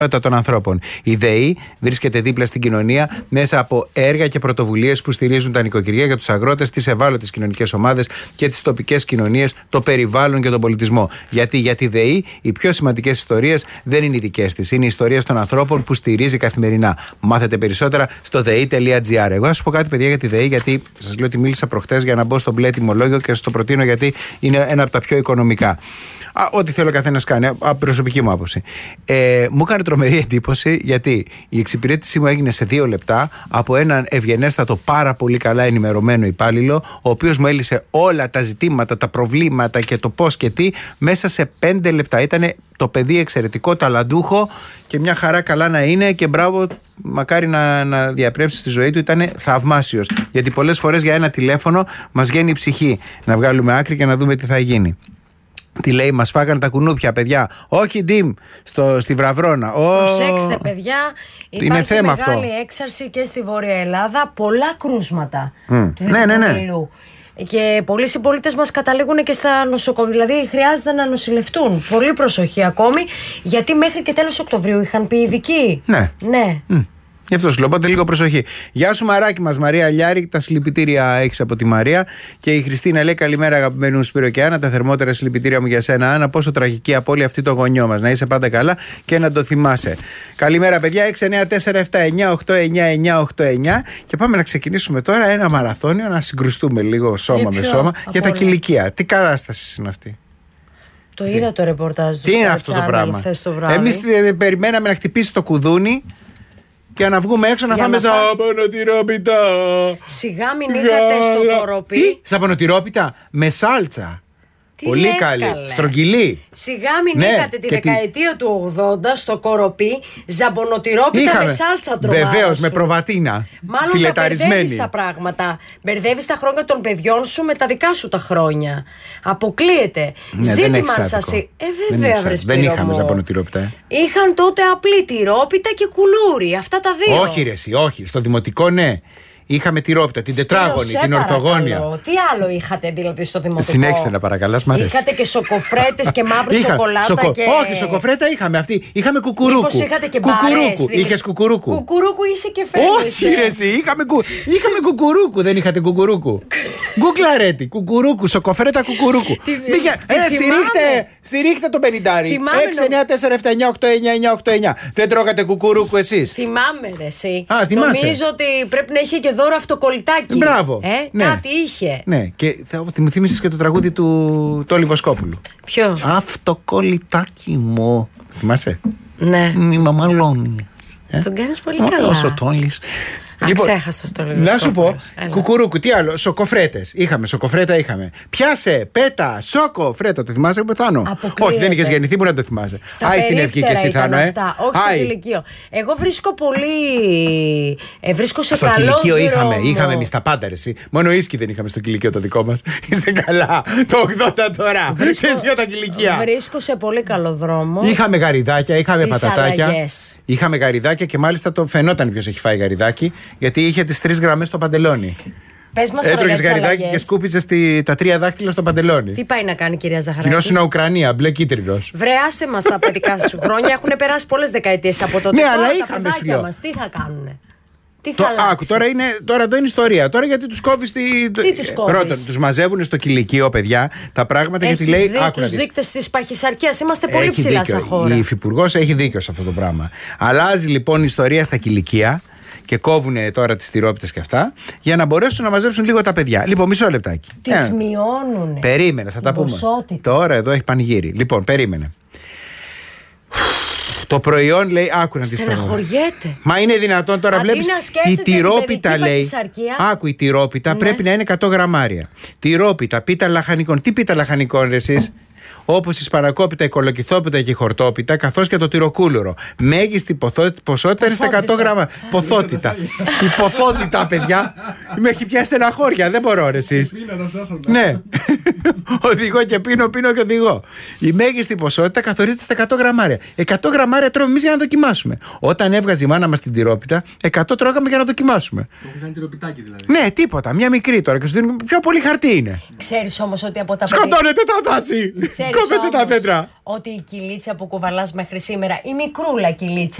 των ανθρώπων. Η ΔΕΗ βρίσκεται δίπλα στην κοινωνία μέσα από έργα και πρωτοβουλίες που στηρίζουν τα νοικοκυριά για τους αγρότες, τις ευάλωτες κοινωνικές ομάδες και τις τοπικές κοινωνίες, το περιβάλλον και τον πολιτισμό. Γιατί για τη ΔΕΗ οι πιο σημαντικές ιστορίες δεν είναι οι δικές της. Είναι οι ιστορίες των ανθρώπων που στηρίζει καθημερινά. Μάθετε περισσότερα στο dei.gr. Εγώ θα σας πω κάτι, παιδιά, για τη ΔΕΗ, γιατί σας λέω ότι μίλησα προχτές για να μπω στο μπλε τιμολόγιο και σας το προτείνω γιατί είναι ένα από τα πιο οικονομικά. Ό,τι θέλω ο καθένας κάνει, από προσωπική μου άποψη. Μου έκανε τρομερή εντύπωση γιατί η εξυπηρέτησή μου έγινε σε 2 λεπτά από έναν ευγενέστατο, πάρα πολύ καλά ενημερωμένο υπάλληλο, ο οποίος μου έλυσε όλα τα ζητήματα, τα προβλήματα και το πώς και τι μέσα σε 5 λεπτά. Ήταν το παιδί εξαιρετικό, ταλαντούχο και μια χαρά καλά να είναι και μπράβο, μακάρι να διαπρέψει στη ζωή του, ήταν θαυμάσιος. Γιατί πολλές φορές για ένα τηλέφωνο μας βγαίνει η ψυχή να βγάλουμε άκρη και να δούμε τι θα γίνει. Τι λέει, μας φάγανε τα κουνούπια, παιδιά. Όχι, Ντίμ, στη Βραβρώνα. Προσέξτε, παιδιά, είναι θέμα μεγάλη αυτό. έξαρση και στη Βόρεια Ελλάδα. Πολλά κρούσματα του Ναι. Και πολλοί συμπολίτες μας καταλήγουν και στα νοσοκομεία. Δηλαδή, χρειάζεται να νοσηλευτούν. Πολύ προσοχή ακόμη, γιατί μέχρι και τέλος Οκτωβρίου είχαν πει ειδικοί. Ναι. Γι' αυτό σου λέω, οπότε λίγο προσοχή. Γεια σου, Μαράκι μας, Μαρία Λιάρη. Τα συλληπιτήρια έχεις από τη Μαρία. Και η Χριστίνα λέει: καλημέρα, αγαπημένου μου Σπύρο και Άννα. Τα θερμότερα συλληπιτήρια μου για σένα, Άννα. Πόσο τραγική απώλεια αυτή το γονιό μας. Να είσαι πάντα καλά και να το θυμάσαι. Καλημέρα, παιδιά. 694-7-9-8-9-9-8-9. Και πάμε να ξεκινήσουμε τώρα ένα μαραθώνιο, να συγκρουστούμε λίγο σώμα με σώμα για τα κηλικία. Τι κατάσταση είναι αυτή? Το είδα το ρεπορτάζ του. Τι είναι αυτό το πράγμα? Εμείς περιμέναμε να χτυπήσει το κουδούνι και να βγούμε έξω να φάμε σαπονοτυρόπιτα. Σιγά μην είδατε στο Κοροπή. Τι, σαπονοτυρόπιτα με σάλτσα. Πολύ καλή. Στρογγυλή. Σιγά μην είδατε τη δεκαετία του 80 στο Κοροπή ζαμπονοτυρόπιτα με σάλτσα τρομάρα. Βεβαίως, με προβατίνα. Μάλλον φιλεταρισμένη. Μπερδεύεις τα πράγματα. Μπερδεύεις τα χρόνια των παιδιών σου με τα δικά σου τα χρόνια. Αποκλείεται. Ναι, ζήτημα σας. Βέβαια, δεν είχαμε ζαμπονοτυρόπιτα. Είχαν τότε απλή τυρόπιτα και κουλούρι. Αυτά τα δύο. Όχι, ρε, όχι. Στο δημοτικό, ναι. Είχαμε τυρόπιτα, την τετράγωνη, την ορθογώνια. Τι άλλο είχατε δηλαδή στο δημοτικό? Συνέχισε να παρακαλάς, μ' αρέσει. Είχατε και σοκοφρέτες και μαύρη σοκολάτα και... Όχι, σοκοφρέτα είχαμε αυτή. Είχαμε κουκουρούκου. Μήπως είχατε και κουκουρούκου. Είχες κουκουρούκου? Κουκουρούκου είσαι και φέρνεις. Όχι ρε εσύ, είχαμε κουκουρούκου. Δεν είχατε κουκουρούκου? Γκουκλαρέτη, κουκουρούκου, σοκοφρέτα κουκουρούκου. Στηρίχτε το 50. 694-7-9-8-9-9-8-9. Δεν τρώγατε κουκουρούκου εσείς? Θυμάμαι ρε εσύ. Νομίζω ότι πρέπει να είχε και δώρο αυτοκολλητάκι. Μπράβο. Κάτι είχε. Ναι, και μου θύμισες και το τραγούδι του Τόλι Βοσκόπουλου. Ποιο? Αυτοκολλητάκι μου. Θυμάσαι? Ναι. Η μαμαλώνει. Τον κάνεις πολύ καλά. Όσο Τόλις. Ξέχασα το λίγο. Να σου πω, κουκουρούκου, τι άλλο? Σοκοφρέτες. Σοκοφρέτα είχαμε. Πιάσε, πέτα, σοκοφρέτα. Το θυμάσαι που πεθάνω? Όχι, δεν είχες γεννηθεί, μπορεί να το θυμάσαι. Άι στην ευχή και εσύ, Θάνο, Όχι στο κηλικείο. Εγώ βρίσκω πολύ. Βρίσκω σε καλό δρόμο. Στο κηλικείο είχαμε εμείς τα πάντα, εσύ. Μόνο ίσκι δεν είχαμε στο κηλικείο το δικό μας. Είσαι καλά. Το 80 τώρα. Σε δύο τα κηλικεία. Βρίσκω σε πολύ καλό δρόμο. Είχαμε γαριδάκια, είχαμε πατατάκια. Είχαμε γαριδάκια και μάλιστα το φαινόταν ποιος έχει φάει γαριδάκι. Γιατί είχε τις 3 γραμμές στο παντελόνι. Έτρωγες γαριδάκι και σκούπιζες τα 3 δάχτυλα στο παντελόνι. Τι πάει να κάνει, κυρία Ζαχαράκη? Κοινώς είναι Ουκρανία, μπλε κίτρινος. Βρε, άσε μας τα παιδικά σου χρόνια. Έχουν περάσει πολλές δεκαετίες από τότε. Ναι, αλλά τα είχαμε παιδάκια μας τι θα κάνουνε? Τι θα αλλάξει? Τώρα εδώ είναι ιστορία. Τώρα γιατί τους κόβεις Πρώτον, τους μαζεύουν στο κηλικείο, παιδιά, τα πράγματα. Γιατί λέει. Τους δείκτες της παχυσαρκίας. Είμαστε πολύ ψηλά σαν χώρα. Η υφυπουργός έχει δίκιο σε αυτό το πράγμα. Αλλάζει λοιπόν η ιστορία στα κηλικεία. Και κόβουν τώρα τις τυρόπιτες και αυτά για να μπορέσουν να μαζέψουν λίγο τα παιδιά. Λοιπόν, μισό λεπτάκι. Τις μειώνουνε. Περίμενε, θα τα πούμε. Τώρα εδώ έχει πανηγύρι. Λοιπόν, περίμενε. Το προϊόν λέει, άκου να δεις τώρα. Στεναχωριέται. Μα είναι δυνατόν τώρα, βλέπεις? Η τυρόπιτα λέει. Άκου, η τυρόπιτα πρέπει να είναι 100 γραμμάρια. Τυρόπιτα, πίτα λαχανικών. Τι πίτα λαχανικών, ρε εσείς? Όπως η σπανακόπιτα, η κολοκυθόπιτα και η χορτόπιτα, καθώς και το τυροκούλουρο. Μέγιστη ποσότητα είναι στα 100 γραμμά. Ποθότητα. Η ποθότητα, παιδιά. Με έχει πιάσει στεναχώρια, δεν μπορώ, ρε εσείς. Ναι. Οδηγώ και πίνω και οδηγώ. Η μέγιστη ποσότητα καθορίζεται στα 100 γραμμάρια. 100 γραμμάρια τρώμε εμείς για να δοκιμάσουμε. Όταν έβγαζε η μάνα μας την τυρόπιτα, 100 τρώγαμε για να δοκιμάσουμε. Το έχουν κάνει τυροπιτάκι δηλαδή. Ναι, τίποτα. Μια μικρή τώρα και σου δίνουν πιο πολύ χαρτί είναι. Ξέρεις όμως ότι από τα σκοτώνεται τα δάση. Κόβετε τα δέντρα. Ότι η κυλίτσα που κουβαλάς μέχρι σήμερα, η μικρούλα κυλίτσα.